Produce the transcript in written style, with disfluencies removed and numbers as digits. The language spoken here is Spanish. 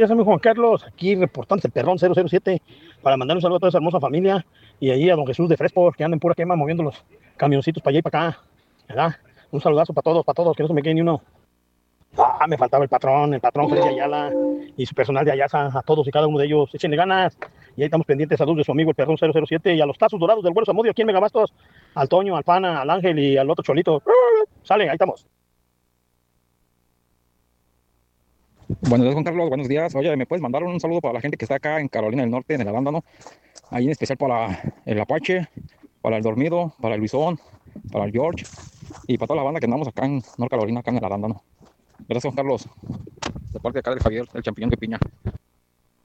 días, amigo Juan Carlos, aquí reportante el Perrón 007 para mandar un saludo a toda esa hermosa familia y ahí a don Jesús de Frespo, que anda en pura quema moviendo los camioncitos para allá y para acá, ¿verdad? Un saludazo para todos, que no se me quede ni uno. Me faltaba el patrón Freddy Ayala y su personal de Ayasa, a todos y cada uno de ellos, échenle ganas. Y ahí estamos pendientes, saludos de su amigo el Perrón 007 y a los tazos dorados del Güero Zamudio aquí en Megabastos, al Toño, al Pana, al Ángel y al otro Cholito. Sale, ahí estamos. Buenos días, Juan Carlos, buenos días. Oye, ¿me puedes mandar un saludo para la gente que está acá en Carolina del Norte, en el Arándano? Ahí en especial para el Apache, para el Dormido, para el Luisón, para el George y para toda la banda que andamos acá en North Carolina, acá en el Arándano. Gracias, Juan Carlos. De parte de acá del Javier, el champiñón de piña.